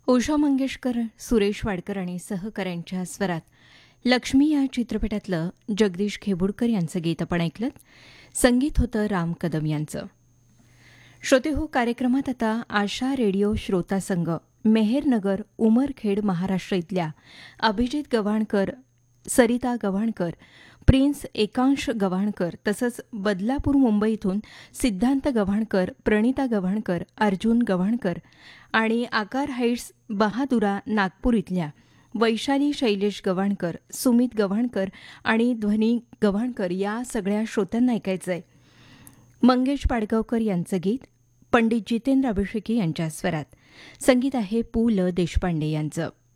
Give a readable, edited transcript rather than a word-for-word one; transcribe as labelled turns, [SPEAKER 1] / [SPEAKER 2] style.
[SPEAKER 1] उषा मंगेशकर, सुरेश वाडकर आणि सहकाऱ्यांच्या स्वरात लक्ष्मी या चित्रपटातलं जगदीश खेबुडकर यांचं गीत आपण ऐकलं. संगीत होतं राम कदम यांचं. श्रोते हो, कार्यक्रमात आता आशा रेडिओ श्रोता संघ मेहेरनगर, उमरखेड, महाराष्ट्र इथल्या अभिजित गव्हाणकर, सरिता गव्हाणकर, प्रिन्स एकांश गव्हाणकर तसंच बदलापूर मुंबई इथून सिद्धांत गव्हाणकर, प्रणिता गव्हाणकर, अर्जुन गव्हाणकर आणि आकार हाईट्स बहादुरा नागपूर इथल्या वैशाली शैलेश गव्हाणकर, सुमित गव्हाणकर आणि ध्वनी गव्हाणकर या सगळ्या श्रोत्यांना ऐकायचं आहे. मंगेश पाडगावकर यांचं गीत पंडित जितेंद्र अभिषेकी यांच्या स्वरात. संगीत आहे पु ल देशपांडे यांचं.